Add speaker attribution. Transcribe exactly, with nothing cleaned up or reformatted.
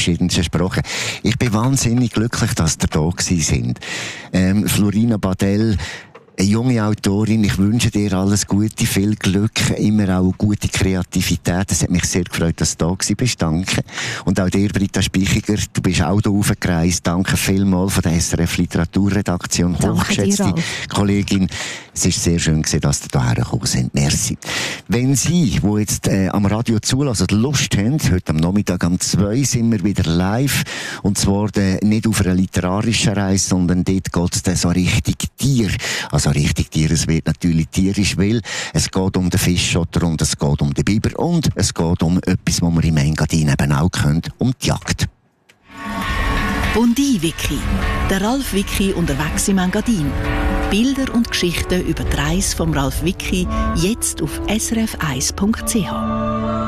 Speaker 1: verschiedensten Sprachen. Ich bin wahnsinnig glücklich, dass ihr da gewesen sind. Ähm, Florina Badel, eine junge Autorin, ich wünsche dir alles Gute, viel Glück, immer auch gute Kreativität. Es hat mich sehr gefreut, dass du da gewesen bist. Danke. Und auch dir, Britta Spichiger, du bist auch da raufgereist. Danke vielmals von der S R F Literaturredaktion. Hochgeschätzte Kollegin. Es ist sehr schön gewesen, dass ihr hierher gekommen sind. Merci. Wenn Sie, die jetzt äh, am Radio zulassen, Lust haben, heute am Nachmittag um zwei sind wir wieder live. Und zwar äh, nicht auf einer literarischen Reise, sondern dort geht es so richtig Tier. Also richtig Tier, es wird natürlich tierisch, weil es geht um den Fischotter und es geht um den Biber und es geht um etwas, was man im Engadin eben auch kennt, um die Jagd.
Speaker 2: Bondi-Wiki. Der Ralf Wiki unterwegs im Engadin. Bilder und Geschichten über die Reise vom Ralf Wiki jetzt auf s r f eins punkt c h.